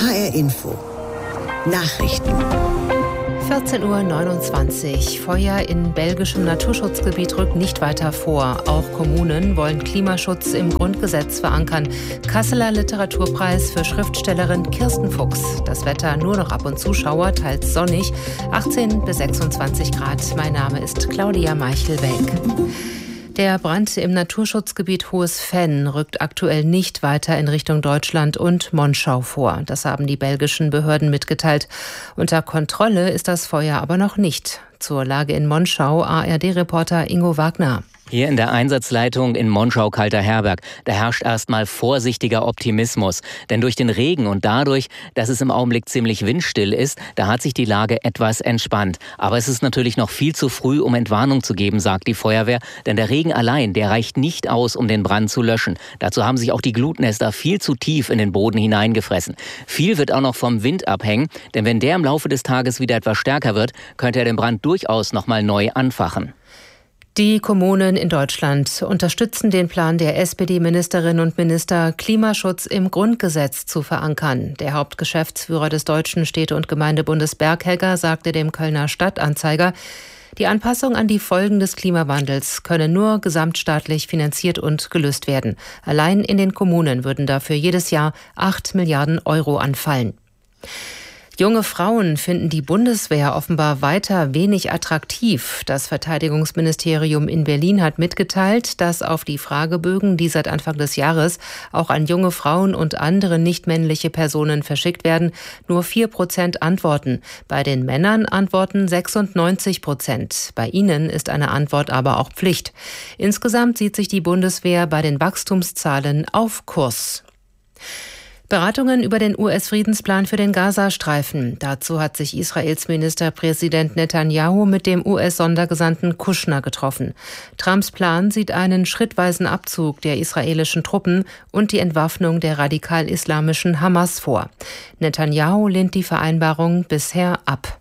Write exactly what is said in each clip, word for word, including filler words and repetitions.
H R Info Nachrichten. vierzehn Uhr neunundzwanzig. Feuer in belgischem Naturschutzgebiet rückt nicht weiter vor. Auch Kommunen wollen Klimaschutz im Grundgesetz verankern. Kasseler Literaturpreis für Schriftstellerin Kirsten Fuchs. Das Wetter nur noch ab und zu Schauer, teils sonnig. achtzehn bis sechsundzwanzig Grad. Mein Name ist Claudia Meichel-Welk. Der Brand im Naturschutzgebiet Hohes Venn rückt aktuell nicht weiter in Richtung Deutschland und Monschau vor. Das haben die belgischen Behörden mitgeteilt. Unter Kontrolle ist das Feuer aber noch nicht. Zur Lage in Monschau A R D-Reporter Ingo Wagner. Hier in der Einsatzleitung in Monschau-Kalter-Herberg, da herrscht erstmal vorsichtiger Optimismus. Denn durch den Regen und dadurch, dass es im Augenblick ziemlich windstill ist, da hat sich die Lage etwas entspannt. Aber es ist natürlich noch viel zu früh, um Entwarnung zu geben, sagt die Feuerwehr. Denn der Regen allein, der reicht nicht aus, um den Brand zu löschen. Dazu haben sich auch die Glutnester viel zu tief in den Boden hineingefressen. Viel wird auch noch vom Wind abhängen, denn wenn der im Laufe des Tages wieder etwas stärker wird, könnte er den Brand durchaus nochmal neu anfachen. Die Kommunen in Deutschland unterstützen den Plan der S P D-Ministerinnen und Minister, Klimaschutz im Grundgesetz zu verankern. Der Hauptgeschäftsführer des Deutschen Städte- und Gemeindebundes Berghegger sagte dem Kölner Stadtanzeiger, die Anpassung an die Folgen des Klimawandels könne nur gesamtstaatlich finanziert und gelöst werden. Allein in den Kommunen würden dafür jedes Jahr acht Milliarden Euro anfallen. Junge Frauen finden die Bundeswehr offenbar weiter wenig attraktiv. Das Verteidigungsministerium in Berlin hat mitgeteilt, dass auf die Fragebögen, die seit Anfang des Jahres auch an junge Frauen und andere nichtmännliche Personen verschickt werden, nur vier Prozent antworten. Bei den Männern antworten sechsundneunzig Prozent. Bei ihnen ist eine Antwort aber auch Pflicht. Insgesamt sieht sich die Bundeswehr bei den Wachstumszahlen auf Kurs. Beratungen über den U S-Friedensplan für den Gazastreifen. Dazu hat sich Israels Ministerpräsident Netanyahu mit dem U S-Sondergesandten Kushner getroffen. Trumps Plan sieht einen schrittweisen Abzug der israelischen Truppen und die Entwaffnung der radikal-islamischen Hamas vor. Netanyahu lehnt die Vereinbarung bisher ab.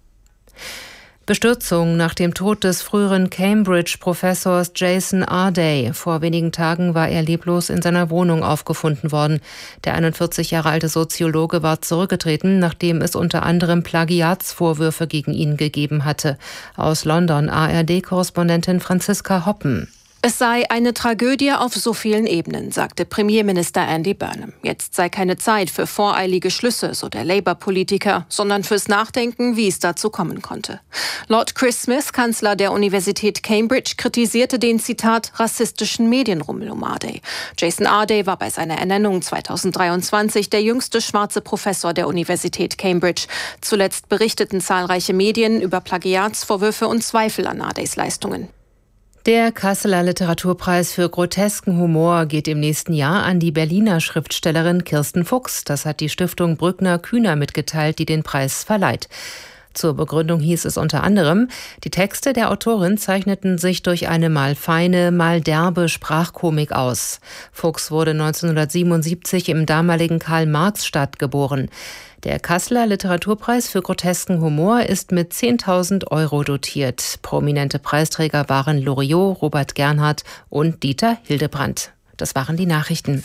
Bestürzung nach dem Tod des früheren Cambridge-Professors Jason Arday. Vor wenigen Tagen war er leblos in seiner Wohnung aufgefunden worden. Der einundvierzig Jahre alte Soziologe war zurückgetreten, nachdem es unter anderem Plagiatsvorwürfe gegen ihn gegeben hatte. Aus London A R D-Korrespondentin Franziska Hoppen. Es sei eine Tragödie auf so vielen Ebenen, sagte Premierminister Andy Burnham. Jetzt sei keine Zeit für voreilige Schlüsse, so der Labour-Politiker, sondern fürs Nachdenken, wie es dazu kommen konnte. Lord Chris Smith, Kanzler der Universität Cambridge, kritisierte den, Zitat, rassistischen Medienrummel um Arday. Jason Arday war bei seiner Ernennung zweitausenddreiundzwanzig der jüngste schwarze Professor der Universität Cambridge. Zuletzt berichteten zahlreiche Medien über Plagiatsvorwürfe und Zweifel an Ardays Leistungen. Der Kasseler Literaturpreis für grotesken Humor geht im nächsten Jahr an die Berliner Schriftstellerin Kirsten Fuchs. Das hat die Stiftung Brückner-Kühner mitgeteilt, die den Preis verleiht. Zur Begründung hieß es unter anderem, die Texte der Autorin zeichneten sich durch eine mal feine, mal derbe Sprachkomik aus. Fuchs wurde neunzehnhundertsiebenundsiebzig im damaligen Karl-Marx-Stadt geboren. Der Kasseler Literaturpreis für grotesken Humor ist mit zehntausend Euro dotiert. Prominente Preisträger waren Loriot, Robert Gernhardt und Dieter Hildebrandt. Das waren die Nachrichten.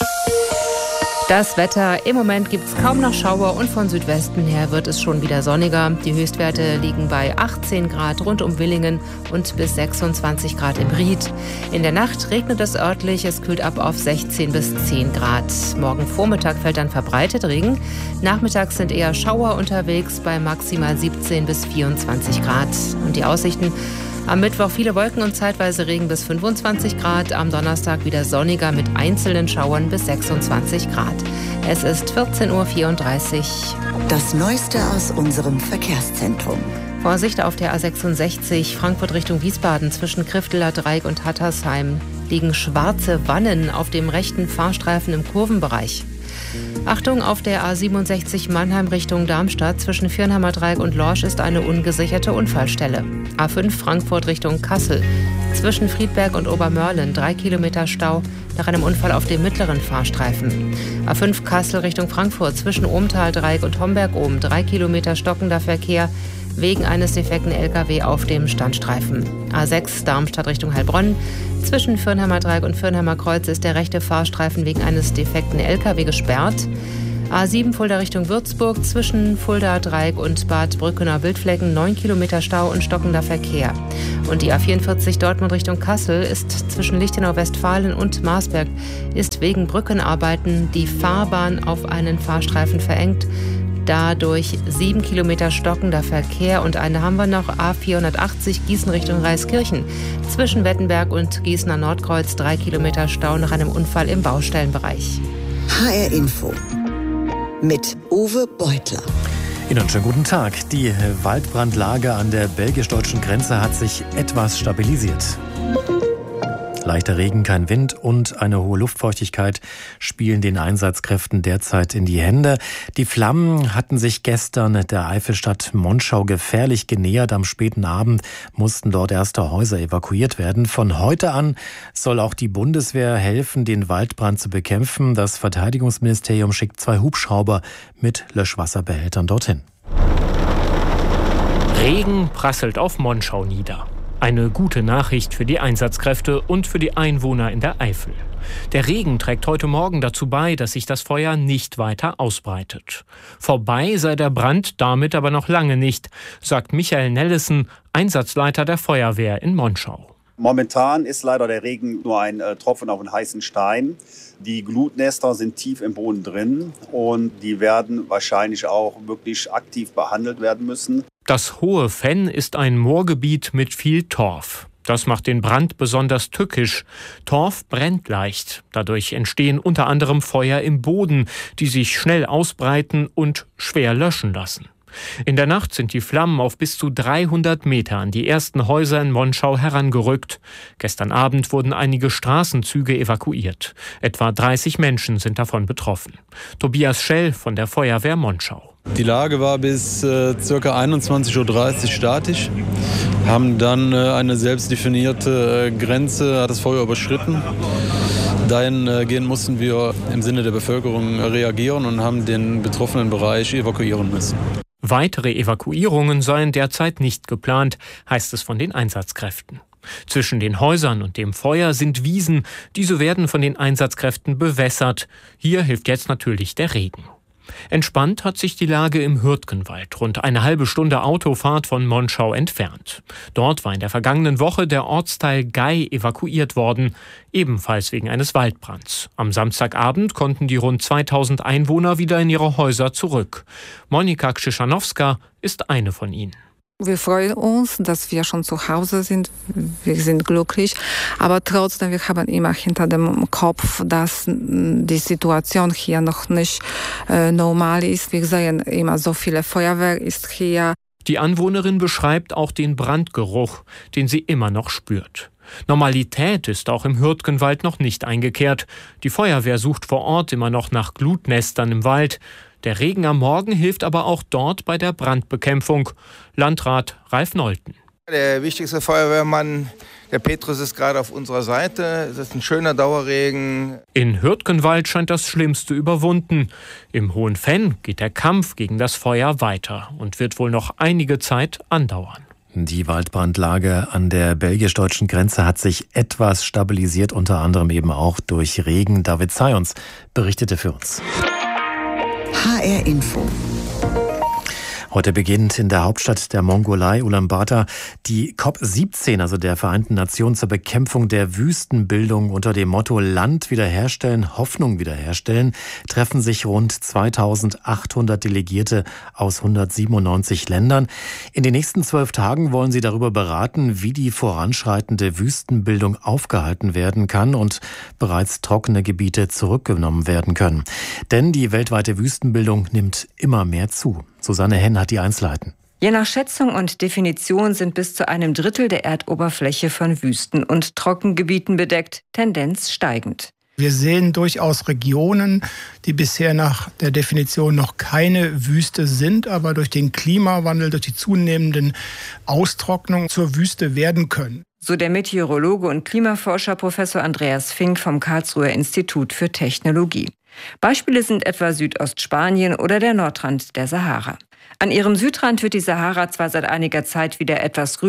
Das Wetter, im Moment gibt es kaum noch Schauer und von Südwesten her wird es schon wieder sonniger. Die Höchstwerte liegen bei achtzehn Grad rund um Willingen und bis sechsundzwanzig Grad im Ried. In der Nacht regnet es örtlich, es kühlt ab auf sechzehn bis zehn Grad. Morgen Vormittag fällt dann verbreitet Regen. Nachmittags sind eher Schauer unterwegs bei maximal siebzehn bis vierundzwanzig Grad. Und die Aussichten: am Mittwoch viele Wolken und zeitweise Regen bis fünfundzwanzig Grad. Am Donnerstag wieder sonniger mit einzelnen Schauern bis sechsundzwanzig Grad. Es ist vierzehn Uhr vierunddreißig. Das Neueste aus unserem Verkehrszentrum. Vorsicht auf der A sechsundsechzig, Frankfurt Richtung Wiesbaden zwischen Krifteler Dreieck und Hattersheim liegen schwarze Wannen auf dem rechten Fahrstreifen im Kurvenbereich. Achtung, auf der A siebenundsechzig Mannheim Richtung Darmstadt zwischen Viernheimer Dreieck und Lorsch ist eine ungesicherte Unfallstelle. A fünf Frankfurt Richtung Kassel zwischen Friedberg und Obermörlen drei Kilometer Stau nach einem Unfall auf dem mittleren Fahrstreifen. A fünf Kassel Richtung Frankfurt zwischen Ohmtal Dreieck und Homberg-Ohm drei Kilometer stockender Verkehr wegen eines defekten L K W auf dem Standstreifen. A sechs Darmstadt Richtung Heilbronn. Zwischen Viernheimer Dreieck und Viernheimer Kreuz ist der rechte Fahrstreifen wegen eines defekten L K W gesperrt. A sieben Fulda Richtung Würzburg, zwischen Fulda Dreieck und Bad Brückener Wildflecken neun Kilometer Stau und stockender Verkehr. Und die A vierundvierzig Dortmund Richtung Kassel ist zwischen Lichtenau-Westfalen und Marsberg ist wegen Brückenarbeiten die Fahrbahn auf einen Fahrstreifen verengt. Dadurch sieben Kilometer stockender Verkehr. Und eine haben wir noch, A vierhundertachtzig Gießen Richtung Reiskirchen. Zwischen Wettenberg und Gießener Nordkreuz drei Kilometer Stau nach einem Unfall im Baustellenbereich. H R Info mit Uwe Beutler. Ihnen einen schönen guten Tag. Die Waldbrandlage an der belgisch-deutschen Grenze hat sich etwas stabilisiert. Leichter Regen, kein Wind und eine hohe Luftfeuchtigkeit spielen den Einsatzkräften derzeit in die Hände. Die Flammen hatten sich gestern der Eifelstadt Monschau gefährlich genähert. Am späten Abend mussten dort erste Häuser evakuiert werden. Von heute an soll auch die Bundeswehr helfen, den Waldbrand zu bekämpfen. Das Verteidigungsministerium schickt zwei Hubschrauber mit Löschwasserbehältern dorthin. Regen prasselt auf Monschau nieder. Eine gute Nachricht für die Einsatzkräfte und für die Einwohner in der Eifel. Der Regen trägt heute Morgen dazu bei, dass sich das Feuer nicht weiter ausbreitet. Vorbei sei der Brand damit aber noch lange nicht, sagt Michael Nellesen, Einsatzleiter der Feuerwehr in Monschau. Momentan ist leider der Regen nur ein äh, Tropfen auf einen heißen Stein. Die Glutnester sind tief im Boden drin und die werden wahrscheinlich auch wirklich aktiv behandelt werden müssen. Das Hohe Fenn ist ein Moorgebiet mit viel Torf. Das macht den Brand besonders tückisch. Torf brennt leicht. Dadurch entstehen unter anderem Feuer im Boden, die sich schnell ausbreiten und schwer löschen lassen. In der Nacht sind die Flammen auf bis zu dreihundert Meter an die ersten Häuser in Monschau herangerückt. Gestern Abend wurden einige Straßenzüge evakuiert. Etwa dreißig Menschen sind davon betroffen. Tobias Schell von der Feuerwehr Monschau. Die Lage war bis äh, ca. einundzwanzig Uhr dreißig statisch, haben dann äh, eine selbstdefinierte äh, Grenze, hat das Feuer überschritten. Dahingehend mussten wir im Sinne der Bevölkerung reagieren und haben den betroffenen Bereich evakuieren müssen. Weitere Evakuierungen seien derzeit nicht geplant, heißt es von den Einsatzkräften. Zwischen den Häusern und dem Feuer sind Wiesen, diese werden von den Einsatzkräften bewässert. Hier hilft jetzt natürlich der Regen. Entspannt hat sich die Lage im Hürtgenwald, rund eine halbe Stunde Autofahrt von Monschau entfernt. Dort war in der vergangenen Woche der Ortsteil Gei evakuiert worden, ebenfalls wegen eines Waldbrands. Am Samstagabend konnten die rund zweitausend Einwohner wieder in ihre Häuser zurück. Monika Krzyszanowska ist eine von ihnen. Wir freuen uns, dass wir schon zu Hause sind. Wir sind glücklich. Aber trotzdem, wir haben immer hinter dem Kopf, dass die Situation hier noch nicht äh, normal ist. Wir sehen immer, so viele Feuerwehr ist hier. Die Anwohnerin beschreibt auch den Brandgeruch, den sie immer noch spürt. Normalität ist auch im Hürtgenwald noch nicht eingekehrt. Die Feuerwehr sucht vor Ort immer noch nach Glutnestern im Wald. Der Regen am Morgen hilft aber auch dort bei der Brandbekämpfung. Landrat Ralf Nolten. Der wichtigste Feuerwehrmann, der Petrus, ist gerade auf unserer Seite. Es ist ein schöner Dauerregen. In Hürtgenwald scheint das Schlimmste überwunden. Im Hohen Fenn geht der Kampf gegen das Feuer weiter und wird wohl noch einige Zeit andauern. Die Waldbrandlage an der belgisch-deutschen Grenze hat sich etwas stabilisiert, unter anderem eben auch durch Regen. David Zayons berichtete für uns. H R Info. Heute beginnt in der Hauptstadt der Mongolei, Ulaanbaatar, die COP siebzehn, also der Vereinten Nationen zur Bekämpfung der Wüstenbildung unter dem Motto Land wiederherstellen, Hoffnung wiederherstellen, treffen sich rund zweitausendachthundert Delegierte aus hundertsiebenundneunzig Ländern. In den nächsten zwölf Tagen wollen sie darüber beraten, wie die voranschreitende Wüstenbildung aufgehalten werden kann und bereits trockene Gebiete zurückgenommen werden können. Denn die weltweite Wüstenbildung nimmt immer mehr zu. Susanne Henn hat die Einzelheiten. Je nach Schätzung und Definition sind bis zu einem Drittel der Erdoberfläche von Wüsten und Trockengebieten bedeckt, Tendenz steigend. Wir sehen durchaus Regionen, die bisher nach der Definition noch keine Wüste sind, aber durch den Klimawandel, durch die zunehmenden Austrocknung zur Wüste werden können. So der Meteorologe und Klimaforscher Professor Andreas Fink vom Karlsruher Institut für Technologie. Beispiele sind etwa Südostspanien oder der Nordrand der Sahara. An ihrem Südrand wird die Sahara zwar seit einiger Zeit wieder etwas grüner,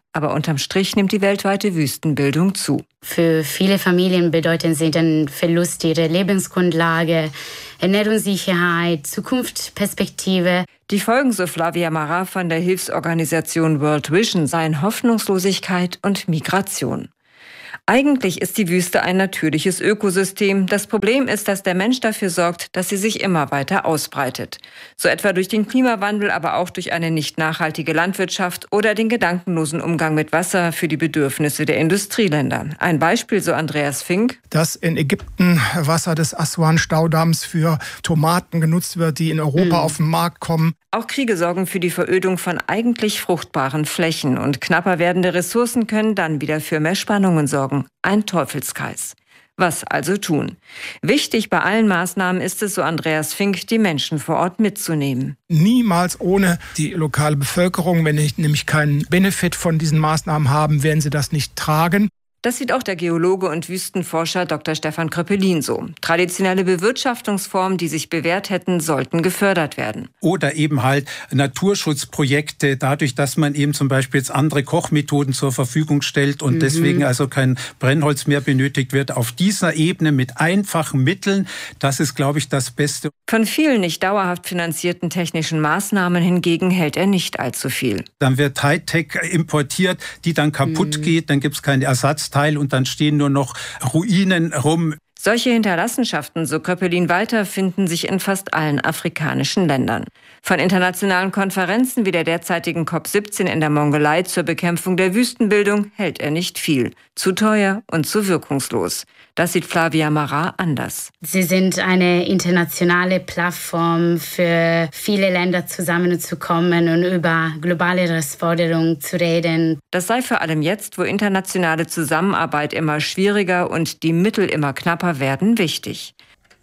Aber unterm Strich nimmt die weltweite Wüstenbildung zu. Für viele Familien bedeuten sie den Verlust ihrer Lebensgrundlage, Ernährungssicherheit, Zukunftsperspektive. Die Folgen, so Flavia Marra von der Hilfsorganisation World Vision, seien Hoffnungslosigkeit und Migration. Eigentlich ist die Wüste ein natürliches Ökosystem. Das Problem ist, dass der Mensch dafür sorgt, dass sie sich immer weiter ausbreitet. So etwa durch den Klimawandel, aber auch durch eine nicht nachhaltige Landwirtschaft oder den gedankenlosen Umgang mit Wasser für die Bedürfnisse der Industrieländer. Ein Beispiel, so Andreas Fink. Dass in Ägypten Wasser des Aswan-Staudamms für Tomaten genutzt wird, die in Europa mhm. auf den Markt kommen. Auch Kriege sorgen für die Verödung von eigentlich fruchtbaren Flächen. Und knapper werdende Ressourcen können dann wieder für mehr Spannungen sorgen. Ein Teufelskreis. Was also tun? Wichtig bei allen Maßnahmen ist es, so Andreas Fink, die Menschen vor Ort mitzunehmen. Niemals ohne die lokale Bevölkerung. Wenn ich nämlich keinen Benefit von diesen Maßnahmen haben, werden sie das nicht tragen. Das sieht auch der Geologe und Wüstenforscher Doktor Stefan Kröppelin so. Traditionelle Bewirtschaftungsformen, die sich bewährt hätten, sollten gefördert werden. Oder eben halt Naturschutzprojekte, dadurch, dass man eben zum Beispiel jetzt andere Kochmethoden zur Verfügung stellt und mhm. deswegen also kein Brennholz mehr benötigt wird. Auf dieser Ebene mit einfachen Mitteln, das ist, glaube ich, das Beste. Von vielen nicht dauerhaft finanzierten technischen Maßnahmen hingegen hält er nicht allzu viel. Dann wird Hightech importiert, die dann kaputt mhm. geht, dann gibt es keinen Ersatz. Teil und dann stehen nur noch Ruinen rum. Solche Hinterlassenschaften, so Kröppelin weiter, finden sich in fast allen afrikanischen Ländern. Von internationalen Konferenzen wie der derzeitigen COP siebzehn in der Mongolei zur Bekämpfung der Wüstenbildung hält er nicht viel. Zu teuer und zu wirkungslos. Das sieht Flavia Marra anders. Sie sind eine internationale Plattform für viele Länder zusammenzukommen und über globale Herausforderungen zu reden. Das sei vor allem jetzt, wo internationale Zusammenarbeit immer schwieriger und die Mittel immer knapper werden, wichtig.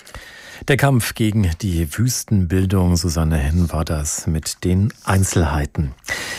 Der Kampf gegen die Wüstenbildung, Susanne Henn war das mit den Einzelheiten.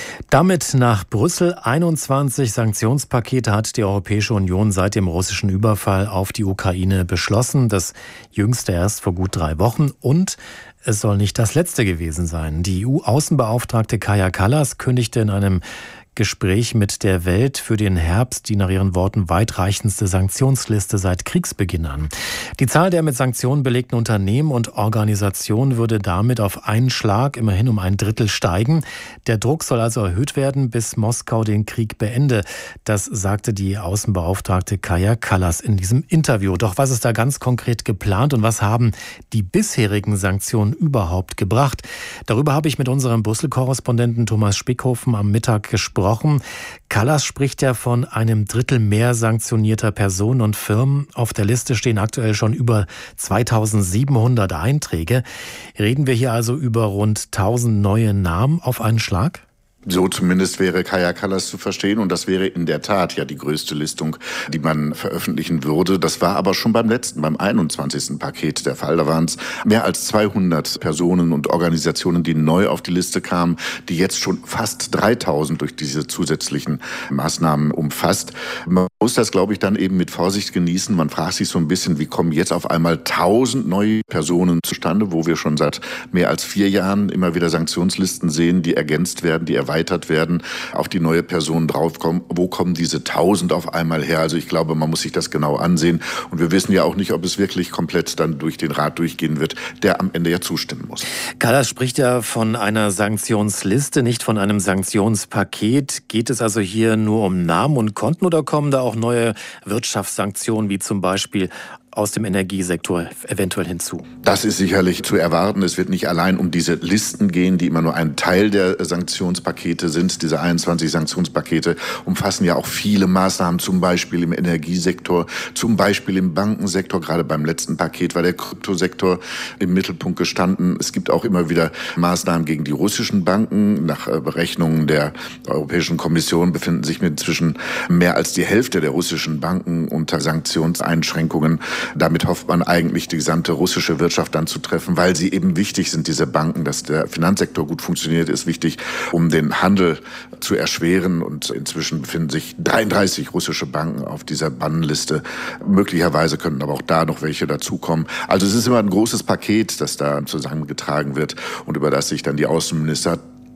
Damit nach Brüssel. einundzwanzig Sanktionspakete hat die Europäische Union seit dem russischen Überfall auf die Ukraine beschlossen. Das jüngste erst vor gut drei Wochen. Und es soll nicht das letzte gewesen sein. Die E U-Außenbeauftragte Kaja Kallas kündigte in einem Gespräch mit der Welt für den Herbst die nach ihren Worten weitreichendste Sanktionsliste seit Kriegsbeginn an. Die Zahl der mit Sanktionen belegten Unternehmen und Organisationen würde damit auf einen Schlag immerhin um ein Drittel steigen. Der Druck soll also erhöht werden, bis Moskau den Krieg beende. Das sagte die Außenbeauftragte Kaja Kallas in diesem Interview. Doch was ist da ganz konkret geplant und was haben die bisherigen Sanktionen überhaupt gebracht? Darüber habe ich mit unserem Brüssel-Korrespondenten Thomas Spickhofen am Mittag gesprochen. Kallas spricht ja von einem Drittel mehr sanktionierter Personen und Firmen. Auf der Liste stehen aktuell schon über zweitausendsiebenhundert Einträge. Reden wir hier also über rund tausend neue Namen auf einen Schlag? So zumindest wäre Kaja Kallas zu verstehen und das wäre in der Tat ja die größte Listung, die man veröffentlichen würde. Das war aber schon beim letzten, beim einundzwanzigsten Paket der Fall. Da waren es mehr als zweihundert Personen und Organisationen, die neu auf die Liste kamen, die jetzt schon fast dreitausend durch diese zusätzlichen Maßnahmen umfasst. Man muss das, glaube ich, dann eben mit Vorsicht genießen. Man fragt sich so ein bisschen, wie kommen jetzt auf einmal tausend neue Personen zustande, wo wir schon seit mehr als vier Jahren immer wieder Sanktionslisten sehen, die ergänzt werden, die erweitert werden, auf die neue Person draufkommen. Wo kommen diese tausend auf einmal her? Also ich glaube, man muss sich das genau ansehen. Und wir wissen ja auch nicht, ob es wirklich komplett dann durch den Rat durchgehen wird, der am Ende ja zustimmen muss. Kallas spricht ja von einer Sanktionsliste, nicht von einem Sanktionspaket. Geht es also hier nur um Namen und Konten oder kommen da auch neue Wirtschaftssanktionen, wie zum Beispiel aus dem Energiesektor eventuell hinzu? Das ist sicherlich zu erwarten. Es wird nicht allein um diese Listen gehen, die immer nur ein Teil der Sanktionspakete sind. Diese einundzwanzig Sanktionspakete umfassen ja auch viele Maßnahmen, zum Beispiel im Energiesektor, zum Beispiel im Bankensektor. Gerade beim letzten Paket war der Kryptosektor im Mittelpunkt gestanden. Es gibt auch immer wieder Maßnahmen gegen die russischen Banken. Nach Berechnungen der Europäischen Kommission befinden sich inzwischen mehr als die Hälfte der russischen Banken unter Sanktionseinschränkungen. Damit hofft man eigentlich, die gesamte russische Wirtschaft dann zu treffen, weil sie eben wichtig sind, diese Banken. Dass der Finanzsektor gut funktioniert, ist wichtig, um den Handel zu erschweren. Und inzwischen befinden sich dreiunddreißig russische Banken auf dieser Bannliste. Möglicherweise könnten aber auch da noch welche dazukommen. Also es ist immer ein großes Paket, das da zusammengetragen wird und über das sich dann die Außenminister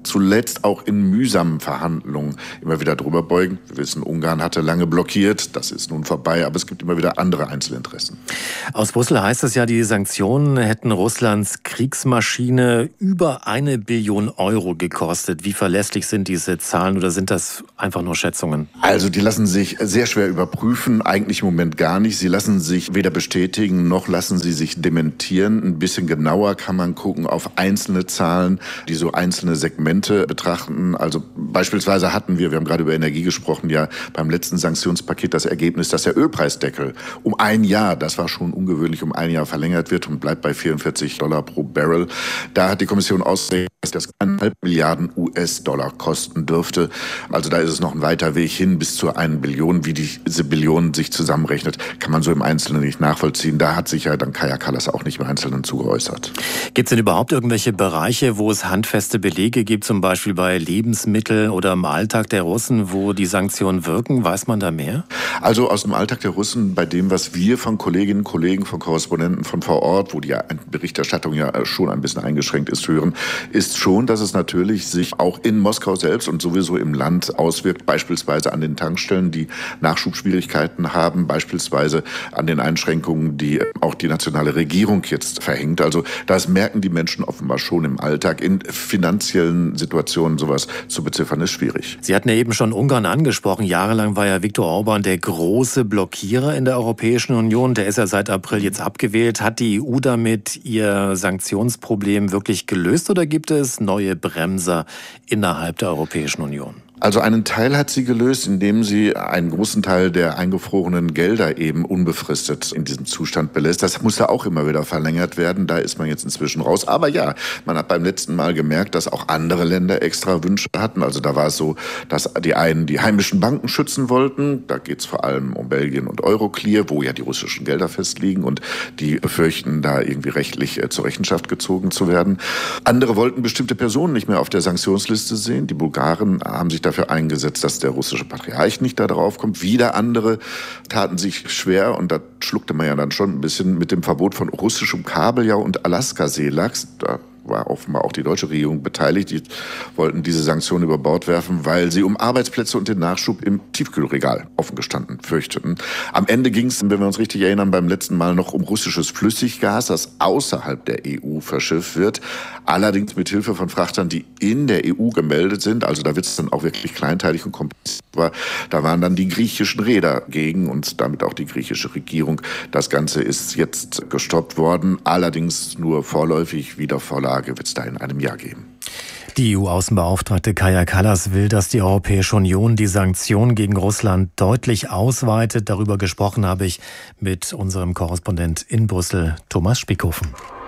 zuletzt auch in mühsamen Verhandlungen immer wieder drüber beugen. Wir wissen, Ungarn hatte lange blockiert, das ist nun vorbei, aber es gibt immer wieder andere Einzelinteressen. Aus Brüssel heißt es ja, die Sanktionen hätten Russlands Kriegsmaschine über eine Billion Euro gekostet. Wie verlässlich sind diese Zahlen oder sind das einfach nur Schätzungen? Also die lassen sich sehr schwer überprüfen, eigentlich im Moment gar nicht. Sie lassen sich weder bestätigen, noch lassen sie sich dementieren. Ein bisschen genauer kann man gucken auf einzelne Zahlen, die so einzelne Segmente betrachten. Also beispielsweise hatten wir, wir haben gerade über Energie gesprochen, ja beim letzten Sanktionspaket das Ergebnis, dass der Ölpreisdeckel um ein Jahr, das war schon ungewöhnlich, um ein Jahr verlängert wird und bleibt bei vierundvierzig Dollar pro Barrel. Da hat die Kommission ausgerechnet, dass das eineinhalb Milliarden U S-Dollar kosten dürfte. Also da ist es noch ein weiter Weg hin bis zu einer Billion. Wie diese Billion sich zusammenrechnet, kann man so im Einzelnen nicht nachvollziehen. Da hat sich ja dann Kaja Kallas auch nicht im Einzelnen zu geäußert. Gibt es denn überhaupt irgendwelche Bereiche, wo es handfeste Belege gibt, zum Beispiel bei Lebensmitteln oder im Alltag der Russen, wo die Sanktionen wirken? Weiß man da mehr? Also aus dem Alltag der Russen, bei dem, was wir von Kolleginnen und Kollegen, von Korrespondenten von vor Ort, wo die Berichterstattung ja schon ein bisschen eingeschränkt ist, hören, ist schon, dass es natürlich sich auch in Moskau selbst und sowieso im Land auswirkt, beispielsweise an den Tankstellen, die Nachschubschwierigkeiten haben, beispielsweise an den Einschränkungen, die auch die nationale Regierung jetzt verhängt. Also das merken die Menschen offenbar schon im Alltag. In finanziellen Situationen sowas zu beziffern ist schwierig. Sie hatten ja eben schon Ungarn angesprochen. Jahrelang war ja Viktor Orban der große Blockierer in der Europäischen Union. Der ist ja seit April jetzt abgewählt. Hat die E U damit ihr Sanktionsproblem wirklich gelöst oder gibt es neue Bremser innerhalb der Europäischen Union? Also einen Teil hat sie gelöst, indem sie einen großen Teil der eingefrorenen Gelder eben unbefristet in diesem Zustand belässt. Das musste auch immer wieder verlängert werden. Da ist man jetzt inzwischen raus. Aber ja, man hat beim letzten Mal gemerkt, dass auch andere Länder extra Wünsche hatten. Also da war es so, dass die einen die heimischen Banken schützen wollten. Da geht es vor allem um Belgien und Euroclear, wo ja die russischen Gelder festliegen und die befürchten, da irgendwie rechtlich äh, zur Rechenschaft gezogen zu werden. Andere wollten bestimmte Personen nicht mehr auf der Sanktionsliste sehen. Die Bulgaren haben sich da dafür eingesetzt, dass der russische Patriarch nicht da drauf kommt. Wieder andere taten sich schwer und da schluckte man ja dann schon ein bisschen mit dem Verbot von russischem Kabeljau und Alaska-Seelachs. Da war offenbar auch die deutsche Regierung beteiligt. Die wollten diese Sanktionen über Bord werfen, weil sie um Arbeitsplätze und den Nachschub im Tiefkühlregal offen gestanden fürchteten. Am Ende ging es, wenn wir uns richtig erinnern, beim letzten Mal noch um russisches Flüssiggas, das außerhalb der E U verschifft wird. Allerdings mit Hilfe von Frachtern, die in der E U gemeldet sind. Also da wird es dann auch wirklich kleinteilig und kompliziert. Aber da waren dann die griechischen Reeder gegen und damit auch die griechische Regierung. Das Ganze ist jetzt gestoppt worden, allerdings nur vorläufig. Wieder Vorlage wird es da in einem Jahr geben. Die E U-Außenbeauftragte Kaja Kallas will, dass die Europäische Union die Sanktionen gegen Russland deutlich ausweitet. Darüber gesprochen habe ich mit unserem Korrespondent in Brüssel, Thomas Spickhofen.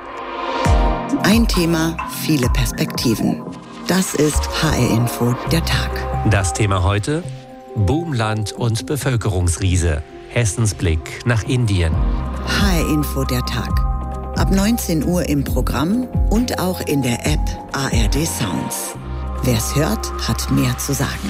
Ein Thema, viele Perspektiven. Das ist H R-Info der Tag. Das Thema heute: Boomland und Bevölkerungsriese. Hessens Blick nach Indien. H R-Info der Tag. Ab neunzehn Uhr im Programm und auch in der App A R D Sounds. Wer's hört, hat mehr zu sagen.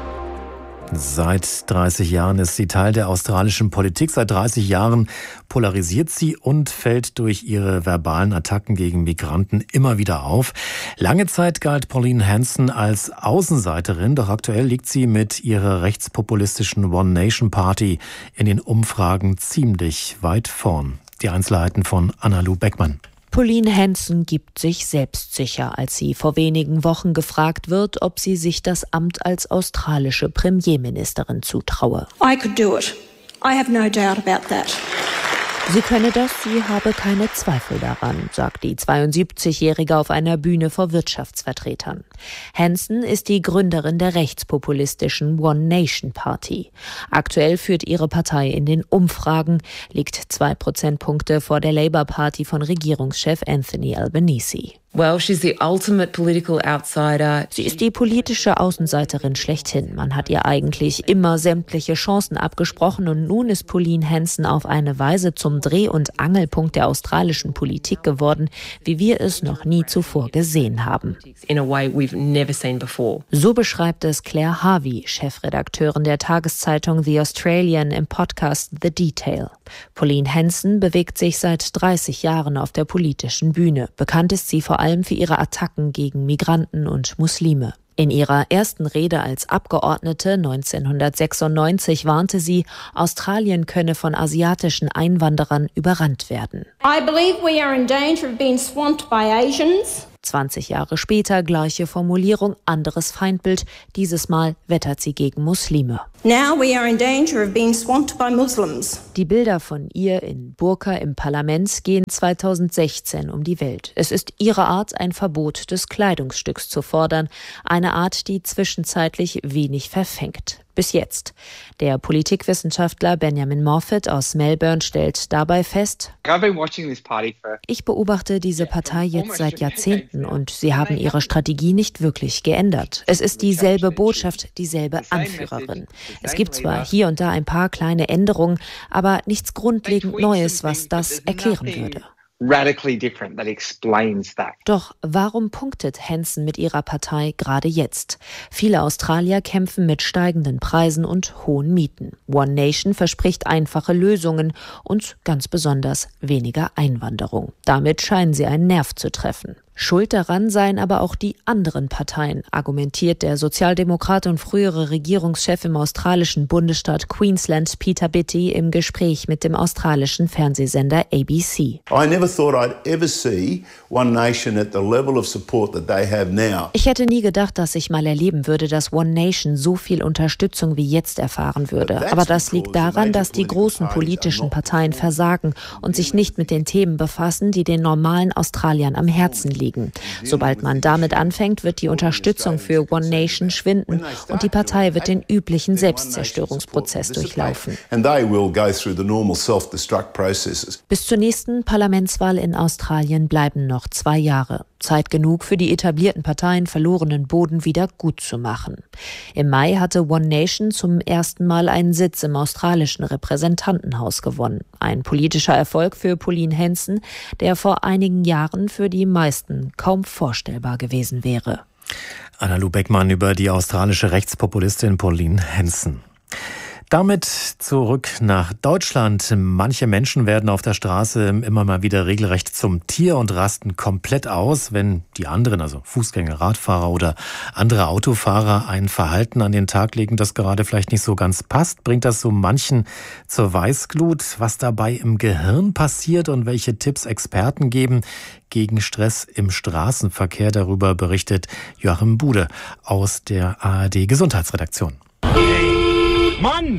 Seit dreißig Jahren ist sie Teil der australischen Politik. Seit dreißig Jahren polarisiert sie und fällt durch ihre verbalen Attacken gegen Migranten immer wieder auf. Lange Zeit galt Pauline Hanson als Außenseiterin, doch aktuell liegt sie mit ihrer rechtspopulistischen One Nation Party in den Umfragen ziemlich weit vorn. Die Einzelheiten von Anna-Lu Beckmann. Pauline Hanson gibt sich selbstsicher, als sie vor wenigen Wochen gefragt wird, ob sie sich das Amt als australische Premierministerin zutraue. I could do it. I have no doubt about that. Sie könne das, sie habe keine Zweifel daran, sagt die zweiundsiebzigjährige auf einer Bühne vor Wirtschaftsvertretern. Hanson ist die Gründerin der rechtspopulistischen One Nation Party. Aktuell führt ihre Partei in den Umfragen, liegt zwei Prozentpunkte vor der Labour Party von Regierungschef Anthony Albanese. Well, she's the ultimate political outsider. Sie ist die politische Außenseiterin schlechthin. Man hat ihr eigentlich immer sämtliche Chancen abgesprochen und nun ist Pauline Hanson auf eine Weise zum Dreh- und Angelpunkt der australischen Politik geworden, wie wir es noch nie zuvor gesehen haben. In a way we've never seen before. So beschreibt es Claire Harvey, Chefredakteurin der Tageszeitung The Australian, im Podcast The Detail. Pauline Hanson bewegt sich seit dreißig Jahren auf der politischen Bühne. Bekannt ist sie vor allem allem für ihre Attacken gegen Migranten und Muslime. In ihrer ersten Rede als Abgeordnete neunzehnhundertsechsundneunzig warnte sie, Australien könne von asiatischen Einwanderern überrannt werden. I believe we are in danger of being swamped by Asians. zwanzig Jahre später gleiche Formulierung, anderes Feindbild. Dieses Mal wettert sie gegen Muslime. Now we are in danger of being swamped by Muslims. Die Bilder von ihr in Burka im Parlament gehen zweitausendsechzehn um die Welt. Es ist ihre Art, ein Verbot des Kleidungsstücks zu fordern. Eine Art, die zwischenzeitlich wenig verfängt. Bis jetzt. Der Politikwissenschaftler Benjamin Moffat aus Melbourne stellt dabei fest: Ich beobachte diese Partei jetzt seit Jahrzehnten und sie haben ihre Strategie nicht wirklich geändert. Es ist dieselbe Botschaft, dieselbe Anführerin. Es gibt zwar hier und da ein paar kleine Änderungen, aber nichts grundlegend Neues, was das erklären würde. Radically different that explains that. Doch warum punktet Hanson mit ihrer Partei gerade jetzt? Viele Australier kämpfen mit steigenden Preisen und hohen Mieten. One Nation verspricht einfache Lösungen und ganz besonders weniger Einwanderung. Damit scheinen sie einen Nerv zu treffen. Schuld daran seien aber auch die anderen Parteien, argumentiert der Sozialdemokrat und frühere Regierungschef im australischen Bundesstaat Queensland Peter Bitty im Gespräch mit dem australischen Fernsehsender A B C. I never thought I'd ever see One Nation at the level of support that they have now. Ich hätte nie gedacht, dass ich mal erleben würde, dass One Nation so viel Unterstützung wie jetzt erfahren würde. Aber das liegt daran, dass die großen politischen Parteien versagen und sich nicht mit den Themen befassen, die den normalen Australiern am Herzen liegen. Sobald man damit anfängt, wird die Unterstützung für One Nation schwinden und die Partei wird den üblichen Selbstzerstörungsprozess durchlaufen. Bis zur nächsten Parlamentswahl in Australien bleiben noch zwei Jahre. Zeit genug für die etablierten Parteien, verlorenen Boden wieder gut zu machen. Im Mai hatte One Nation zum ersten Mal einen Sitz im australischen Repräsentantenhaus gewonnen. Ein politischer Erfolg für Pauline Hanson, der vor einigen Jahren für die meisten kaum vorstellbar gewesen wäre. Anna-Lu Beckmann über die australische Rechtspopulistin Pauline Hanson. Damit zurück nach Deutschland. Manche Menschen werden auf der Straße immer mal wieder regelrecht zum Tier und rasten komplett aus, wenn die anderen, also Fußgänger, Radfahrer oder andere Autofahrer, ein Verhalten an den Tag legen, das gerade vielleicht nicht so ganz passt. Bringt das so manchen zur Weißglut, was dabei im Gehirn passiert und welche Tipps Experten geben gegen Stress im Straßenverkehr? Darüber berichtet Joachim Bude aus der A R D Gesundheitsredaktion. Mann!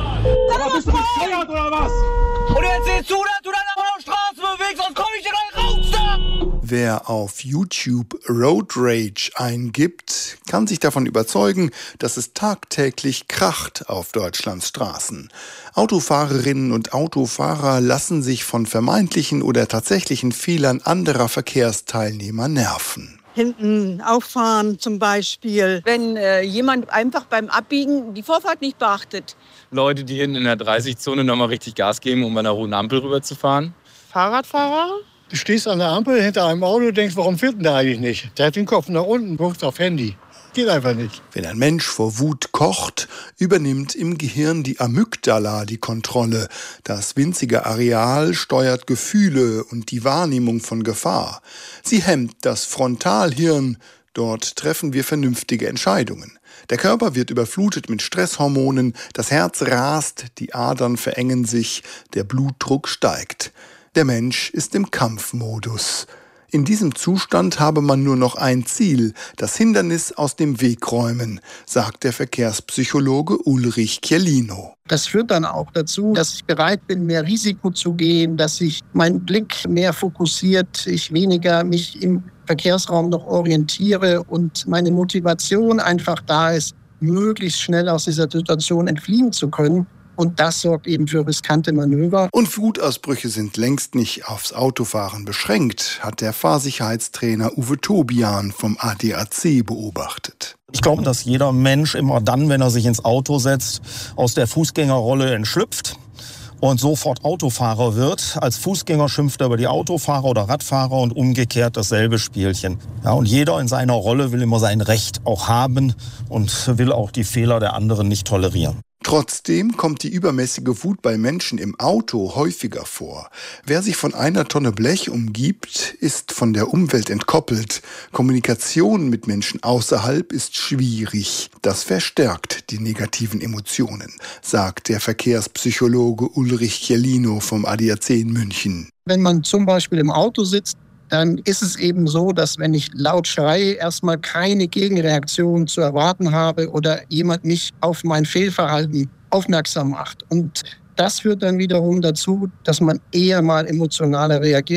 Aber bist du bescheuert oder was? Und jetzt sieh zu, dass du dann auf der Straße bewegst, sonst komm ich dir gleich raus da! Wer auf YouTube Road Rage eingibt, kann sich davon überzeugen, dass es tagtäglich kracht auf Deutschlands Straßen. Autofahrerinnen und Autofahrer lassen sich von vermeintlichen oder tatsächlichen Fehlern anderer Verkehrsteilnehmer nerven. Hinten auffahren zum Beispiel, wenn äh, jemand einfach beim Abbiegen die Vorfahrt nicht beachtet. Leute, die hinten in der dreißig-Zone nochmal richtig Gas geben, um bei einer roten Ampel rüberzufahren. Fahrradfahrer? Du stehst an der Ampel hinter einem Auto und denkst, warum fährt denn der eigentlich nicht? Der hat den Kopf nach unten, guckt auf Handy. Geht einfach nicht. Wenn ein Mensch vor Wut kocht, übernimmt im Gehirn die Amygdala die Kontrolle. Das winzige Areal steuert Gefühle und die Wahrnehmung von Gefahr. Sie hemmt das Frontalhirn. Dort treffen wir vernünftige Entscheidungen. Der Körper wird überflutet mit Stresshormonen, das Herz rast, die Adern verengen sich, der Blutdruck steigt. Der Mensch ist im Kampfmodus. In diesem Zustand habe man nur noch ein Ziel, das Hindernis aus dem Weg räumen, sagt der Verkehrspsychologe Ulrich Chiellino. Das führt dann auch dazu, dass ich bereit bin, mehr Risiko zu gehen, dass sich mein Blick mehr fokussiert, ich weniger mich im Verkehrsraum noch orientiere und meine Motivation einfach da ist, möglichst schnell aus dieser Situation entfliehen zu können. Und das sorgt eben für riskante Manöver. Und Wutausbrüche sind längst nicht aufs Autofahren beschränkt, hat der Fahrsicherheitstrainer Uwe Tobian vom A D A C beobachtet. Ich glaube, dass jeder Mensch immer dann, wenn er sich ins Auto setzt, aus der Fußgängerrolle entschlüpft und sofort Autofahrer wird. Als Fußgänger schimpft er über die Autofahrer oder Radfahrer und umgekehrt dasselbe Spielchen. Ja, und jeder in seiner Rolle will immer sein Recht auch haben und will auch die Fehler der anderen nicht tolerieren. Trotzdem kommt die übermäßige Wut bei Menschen im Auto häufiger vor. Wer sich von einer Tonne Blech umgibt, ist von der Umwelt entkoppelt. Kommunikation mit Menschen außerhalb ist schwierig. Das verstärkt die negativen Emotionen, sagt der Verkehrspsychologe Ulrich Chiellino vom A D A C in München. Wenn man zum Beispiel im Auto sitzt, dann ist es eben so, dass wenn ich laut schreie, erstmal keine Gegenreaktion zu erwarten habe oder jemand mich auf mein Fehlverhalten aufmerksam macht. Und das führt dann wiederum dazu, dass man eher mal emotionaler reagiert.